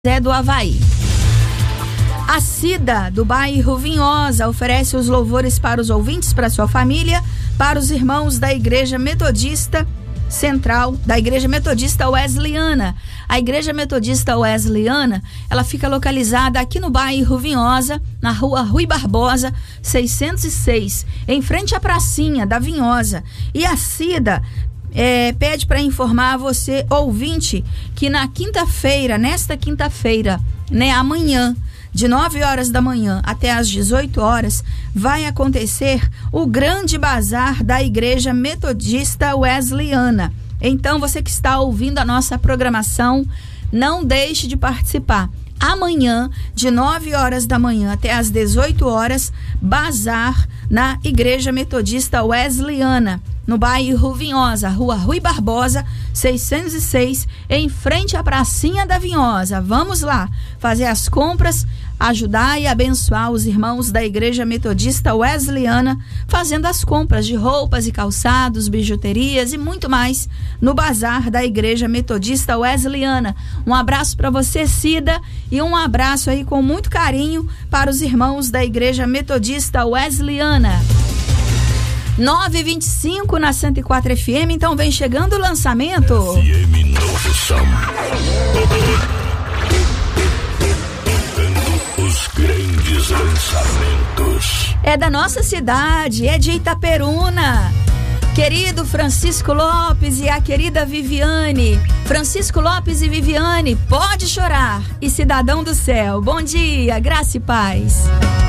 do Havaí. A Cida, do bairro Vinhosa, oferece os louvores para os ouvintes, para sua família, para os irmãos da Igreja Metodista Central, da Igreja Metodista Wesleyana. A Igreja Metodista Wesleyana, ela fica localizada aqui no bairro Vinhosa, na rua Rui Barbosa, 606, em frente à pracinha da Vinhosa. E a Cida pede para informar você, ouvinte, que nesta quinta-feira, amanhã, de 9 horas da manhã até às 18 horas, vai acontecer o grande bazar da Igreja Metodista Wesleyana. Então, você que está ouvindo a nossa programação, não deixe de participar. Amanhã, de 9 horas da manhã até às 18 horas, bazar na Igreja Metodista Wesleyana, no bairro Vinhosa, rua Rui Barbosa, 606, em frente à pracinha da Vinhosa. Vamos lá fazer as compras, ajudar e abençoar os irmãos da Igreja Metodista Wesleyana, fazendo as compras de roupas e calçados, bijuterias e muito mais no bazar da Igreja Metodista Wesleyana. Um abraço para você, Cida, e um abraço aí com muito carinho para os irmãos da Igreja Metodista Wesleyana. 9h25 na 104 FM, então vem chegando o lançamento. FM Novo Som. Os grandes lançamentos. É da nossa cidade, é de Itaperuna. Querido Francisco Lopes e a querida Viviane. Francisco Lopes e Viviane, pode chorar. E cidadão do céu, bom dia, graça e paz.